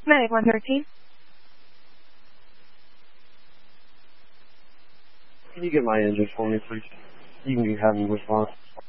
Medic 113. Can you get my engine for me, please? You can have me respond.